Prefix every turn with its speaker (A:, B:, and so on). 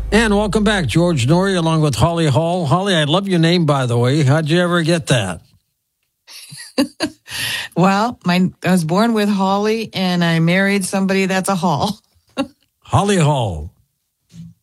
A: And welcome back, George Noory, along with Holly Hall. Holly, I love your name, by the way. How'd you ever get that?
B: Well, I was born with Holly, and I married somebody that's a Hall.
A: Holly Hall.